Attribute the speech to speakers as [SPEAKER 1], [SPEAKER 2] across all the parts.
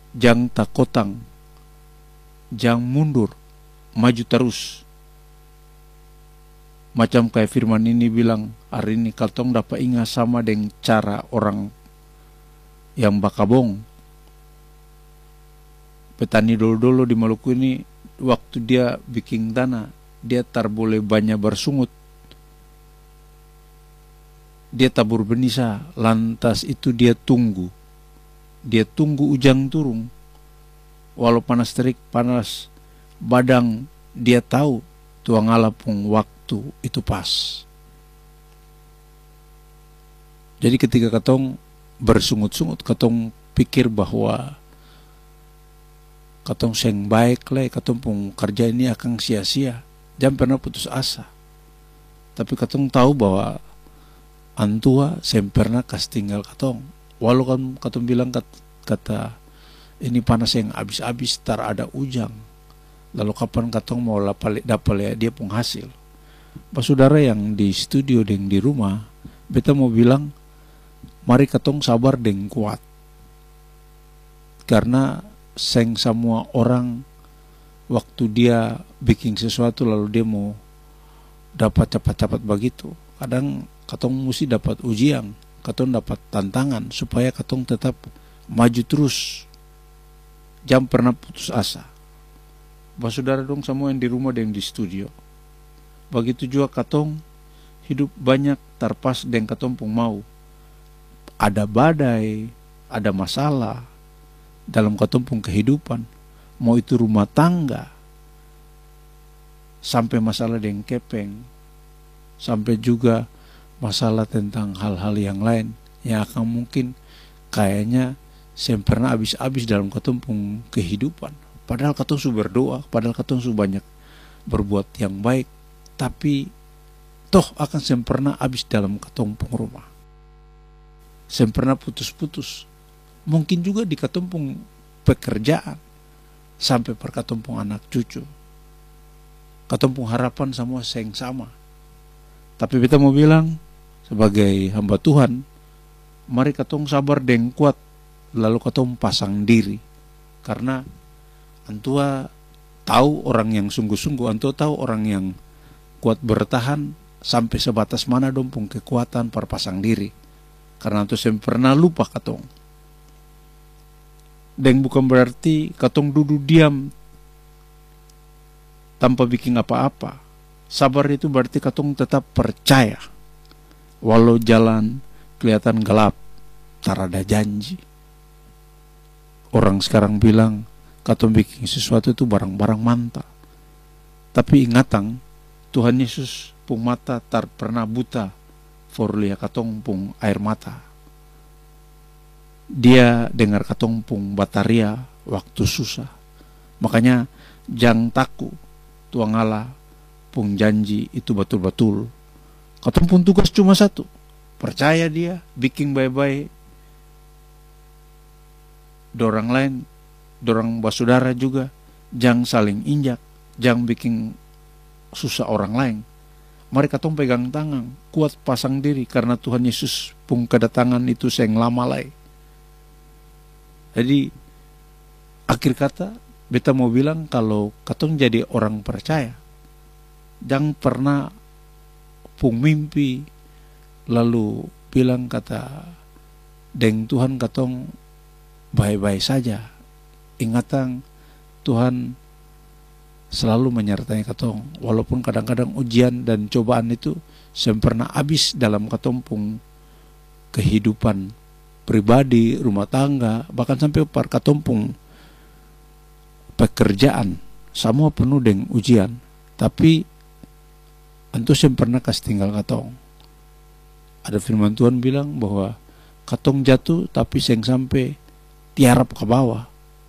[SPEAKER 1] Jang takotang, jang mundur, maju terus. Macam kayak firman ini bilang, hari ini katong dapat ingat sama dengan cara orang yang bakabong. Petani dulu-dulu di Maluku ini, waktu dia bikin tanah, dia tar boleh banyak bersungut. Dia tabur benisa, lantas itu dia tunggu. Dia tunggu ujang turun. Walau panas terik, panas badang, dia tahu Tuang Allah pun waktu itu pas. Jadi ketika katong bersungut-sungut, katong pikir bahwa katong seng baik lah, katong pun kerja ini akan sia-sia. Jangan pernah putus asa. Tapi katong tahu bahwa antua seng pernah kas tinggal katong. Walau kan katong bilang kata ini panas yang habis-habis, tar ada ujang. Lalu kapan katong mau dapat dia pun hasil. Pak saudara yang di studio dan di rumah, beta mau bilang, mari katong sabar dan kuat. Karena seng semua orang waktu dia bikin sesuatu lalu dia mau dapat cepat-cepat begitu. Kadang katong mesti dapat ujian, katong dapat tantangan supaya katong tetap maju terus. Jangan pernah putus asa. Bah saudara dong semua yang di rumah dan di studio. Begitu juga katong hidup banyak terpas dan katong pun mau. Ada badai, ada masalah dalam katong pun kehidupan. Mau itu rumah tangga, sampai masalah dengan kepeng, sampai juga masalah tentang hal-hal yang lain yang akan mungkin kayaknya saya pernah habis-habis dalam katong pun kehidupan. Padahal katong su berdoa, padahal katong su banyak berbuat yang baik, tapi toh akan sempurna habis dalam katong pun rumah. Sempurna putus-putus. Mungkin juga di katong pun pekerjaan, sampai per katong pun anak cucu. Katong pun harapan semua seng sama. Tapi kita mau bilang sebagai hamba Tuhan, mari katong sabar dan kuat, lalu katong pasang diri. Karena antua tahu orang yang sungguh-sungguh, antua tahu orang yang kuat bertahan sampai sebatas mana dong pun kekuatan perpasang diri. Karena antua pernah lupa katong. Dan bukan berarti katong duduk diam tanpa bikin apa-apa. Sabar itu berarti katong tetap percaya. Walau jalan kelihatan gelap, tak ada janji. Orang sekarang bilang katong bikin sesuatu itu barang-barang mantap. Tapi ingatan, Tuhan Yesus pun mata tak pernah buta for lihat katong pun air mata. Dia dengar katong pun bataria waktu susah. Makanya jangan takut, Tuhan Allah pun janji itu betul-betul. Katong pun tugas cuma satu, percaya dia, bikin baik-baik. Dorang lain, dorang basudara juga, jangan saling injak, jangan bikin susah orang lain. Mari katong pegang tangan, kuat pasang diri, karena Tuhan Yesus pun kedatangan itu seng lama lagi. Jadi akhir kata beta mau bilang kalau katong jadi orang percaya, jangan pernah pung mimpi lalu bilang kata deng Tuhan katong baik-baik saja. Ingatan Tuhan selalu menyertai katong, walaupun kadang-kadang ujian dan cobaan itu sempurna habis dalam katong pung kehidupan pribadi, rumah tangga, bahkan sampai par katong pung pekerjaan, semua penuh dengan ujian. Tapi antu sempurna kas tinggal katong. Ada firman Tuhan bilang bahwa katong jatuh tapi seng sampai tiarap ke bawah.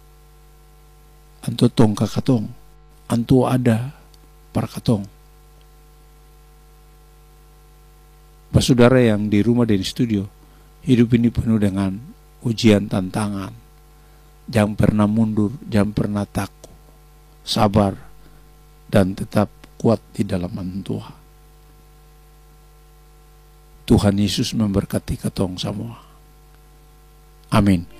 [SPEAKER 1] Antu tongka katong, antu ada par katong. Saudara yang di rumah dan di studio, hidup ini penuh dengan ujian, tantangan. Jangan pernah mundur, jangan pernah takut. Sabar dan tetap kuat di dalam Tuhan. Tuhan Yesus memberkati katong semua. Amin.